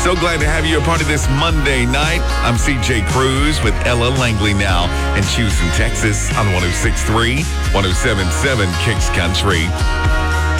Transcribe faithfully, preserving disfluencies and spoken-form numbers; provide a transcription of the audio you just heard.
So glad to have you a part of this Monday night. I'm C J Cruz with Ella Langley now in Houston, Texas on one oh six point three, one oh seven point seven Kicks Country.